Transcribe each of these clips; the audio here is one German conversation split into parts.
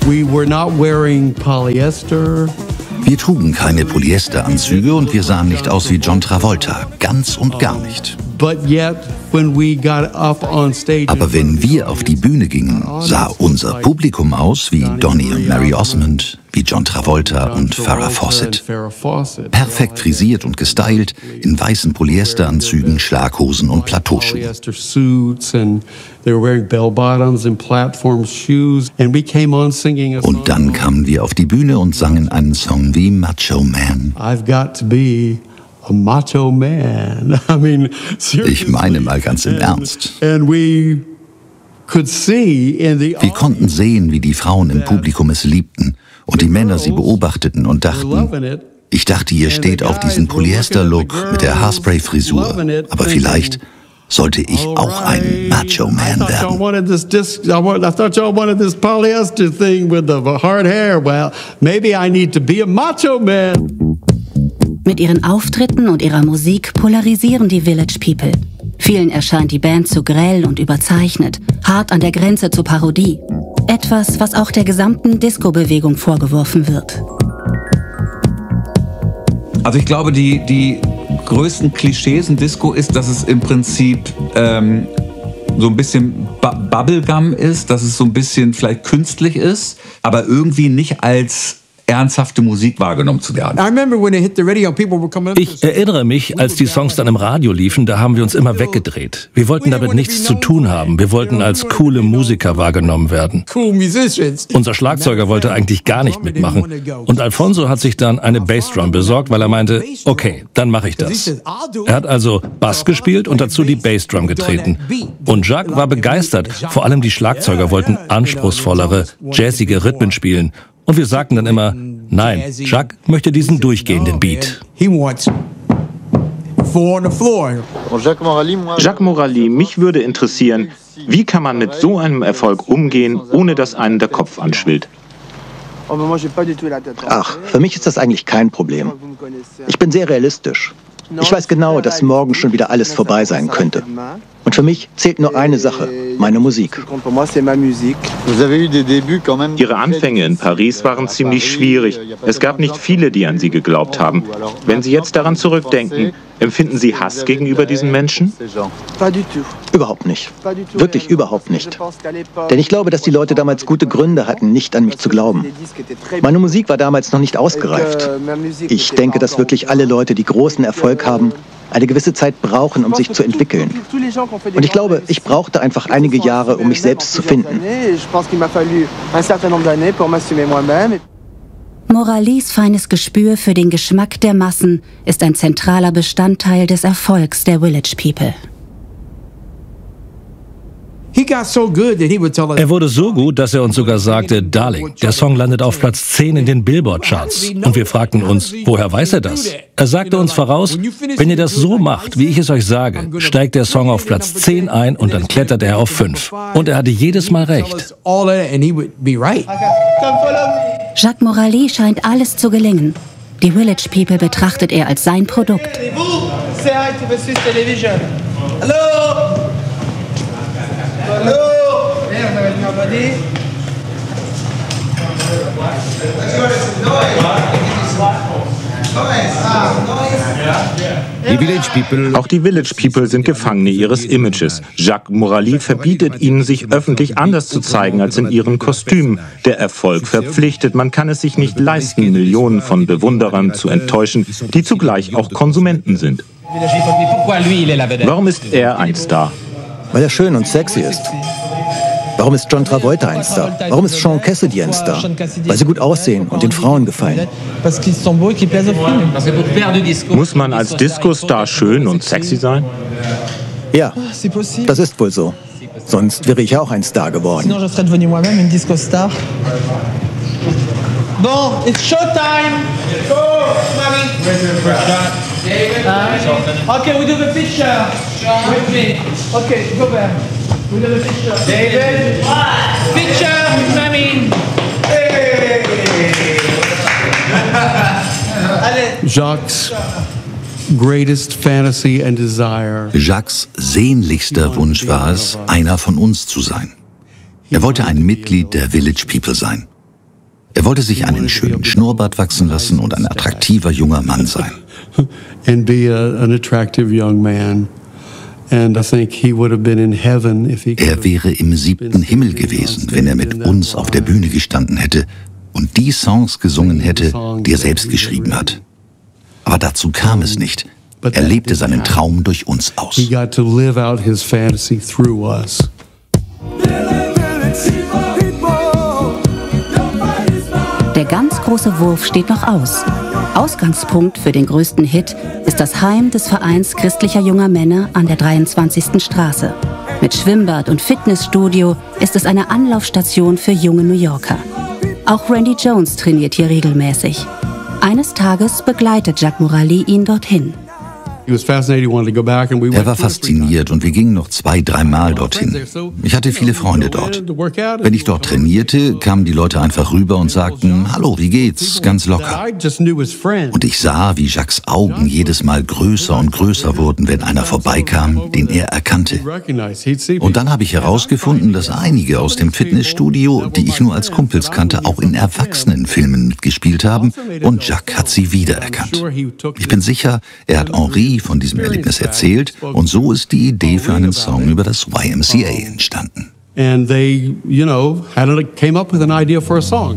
We were not wearing polyester. Wir trugen keine Polyesteranzüge und wir sahen nicht aus wie John Travolta, ganz und gar nicht. But yet, when we got up on stage, aber wenn wir auf die Bühne gingen, sah unser Publikum aus wie Donny und Mary Osmond, wie John Travolta und Farrah Fawcett. Perfekt frisiert und gestylt, in weißen Polyesteranzügen, Schlaghosen und Plateauschuhen. Und dann kamen wir auf die Bühne und sangen einen Song wie Macho Man. I've got to be a macho man. I mean, ich meine mal ganz im Ernst. Wir konnten sehen, wie die Frauen im Publikum es liebten und die Männer sie beobachteten und dachten, ich dachte, ihr steht auf diesen Polyester-Look mit der Haarspray-Frisur, aber vielleicht sollte ich auch ein Macho Man werden. I thought y'all wanted this polyester thing with the hard hair. Well, maybe I need to be a macho man. Mit ihren Auftritten und ihrer Musik polarisieren die Village People. Vielen erscheint die Band zu grell und überzeichnet, hart an der Grenze zur Parodie. Etwas, was auch der gesamten Disco-Bewegung vorgeworfen wird. Also ich glaube, die größten Klischees in Disco ist, dass es im Prinzip so ein bisschen Bubblegum ist, dass es so ein bisschen vielleicht künstlich ist, aber irgendwie nicht als ernsthafte Musik wahrgenommen zu werden. Ich erinnere mich, als die Songs dann im Radio liefen, da haben wir uns immer weggedreht. Wir wollten damit nichts zu tun haben. Wir wollten als coole Musiker wahrgenommen werden. Unser Schlagzeuger wollte eigentlich gar nicht mitmachen. Und Alfonso hat sich dann eine Bassdrum besorgt, weil er meinte, okay, dann mache ich das. Er hat also Bass gespielt und dazu die Bassdrum getreten. Und Jacques war begeistert. Vor allem die Schlagzeuger wollten anspruchsvollere, jazzige Rhythmen spielen. Und wir sagten dann immer, nein, Jacques möchte diesen durchgehenden Beat. Jacques Morali, mich würde interessieren, wie kann man mit so einem Erfolg umgehen, ohne dass einen der Kopf anschwillt? Ach, für mich ist das eigentlich kein Problem. Ich bin sehr realistisch. Ich weiß genau, dass morgen schon wieder alles vorbei sein könnte. Und für mich zählt nur eine Sache, meine Musik. Ihre Anfänge in Paris waren ziemlich schwierig. Es gab nicht viele, die an Sie geglaubt haben. Wenn Sie jetzt daran zurückdenken, empfinden Sie Hass gegenüber diesen Menschen? Überhaupt nicht. Wirklich überhaupt nicht. Denn ich glaube, dass die Leute damals gute Gründe hatten, nicht an mich zu glauben. Meine Musik war damals noch nicht ausgereift. Ich denke, dass wirklich alle Leute, die großen Erfolg haben, eine gewisse Zeit brauchen, um sich zu entwickeln. Und ich glaube, ich brauchte einfach einige Jahre, um mich selbst zu finden. Moralis feines Gespür für den Geschmack der Massen ist ein zentraler Bestandteil des Erfolgs der Village People. Er wurde so gut, dass er uns sogar sagte, Darling, der Song landet auf Platz 10 in den Billboard-Charts. Und wir fragten uns, woher weiß er das? Er sagte uns voraus, wenn ihr das so macht, wie ich es euch sage, steigt der Song auf Platz 10 ein und dann klettert er auf 5. Und er hatte jedes Mal recht. Jacques Morali scheint alles zu gelingen. Die Village People betrachtet er als sein Produkt. Auch die Village People sind Gefangene ihres Images. Jacques Morali verbietet ihnen, sich öffentlich anders zu zeigen als in ihren Kostümen. Der Erfolg verpflichtet. Man kann es sich nicht leisten, Millionen von Bewunderern zu enttäuschen, die zugleich auch Konsumenten sind. Warum ist er ein Star? Weil er schön und sexy ist. Warum ist John Travolta ein Star? Warum ist Sean Cassidy ein Star? Weil sie gut aussehen und den Frauen gefallen. Muss man als Disco-Star schön und sexy sein? Ja, das ist wohl so. Sonst wäre ich auch ein Star geworden. Bon, it's showtime! Go, Mami! Okay, we do the picture. With me. Okay, go back. We do the picture. David! Picture with Mami! Hey! Jacques' greatest fantasy and desire. Jacques' sehnlichster Wunsch war es, einer von uns zu sein. Er wollte ein Mitglied der Village People sein. Er wollte sich einen schönen Schnurrbart wachsen lassen und ein attraktiver junger Mann sein. And be an attractive young man. And I think he would have been in heaven if he could. Er wäre im 7. Himmel gewesen, wenn er mit uns auf der Bühne gestanden hätte und die Songs gesungen hätte, die er selbst geschrieben hat. Aber dazu kam es nicht. Er lebte seinen Traum durch uns aus. He got to live out his fantasy through us. Der ganz große Wurf steht noch aus. Ausgangspunkt für den größten Hit ist das Heim des Vereins christlicher junger Männer an der 23. Straße. Mit Schwimmbad und Fitnessstudio ist es eine Anlaufstation für junge New Yorker. Auch Randy Jones trainiert hier regelmäßig. Eines Tages begleitet Jacques Murali ihn dorthin. Er war fasziniert und wir gingen noch 2-3 Mal dorthin. Ich hatte viele Freunde dort. Wenn ich dort trainierte, kamen die Leute einfach rüber und sagten, hallo, wie geht's? Ganz locker. Und ich sah, wie Jacques' Augen jedes Mal größer und größer wurden, wenn einer vorbeikam, den er erkannte. Und dann habe ich herausgefunden, dass einige aus dem Fitnessstudio, die ich nur als Kumpels kannte, auch in Erwachsenenfilmen mitgespielt haben und Jacques hat sie wiedererkannt. Ich bin sicher, er hat Henri von diesem Erlebnis erzählt und so ist die Idee für einen Song über das YMCA entstanden. And they, came up with an idea for a song.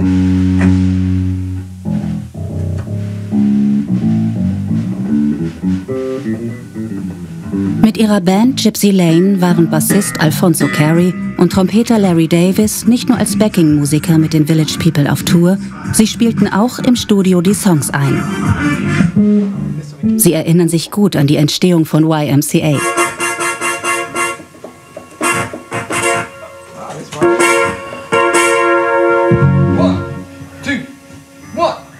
Mit ihrer Band Gypsy Lane waren Bassist Alfonso Carey und Trompeter Larry Davis nicht nur als Backing-Musiker mit den Village People auf Tour, sie spielten auch im Studio die Songs ein. Sie erinnern sich gut an die Entstehung von YMCA. One, two, one.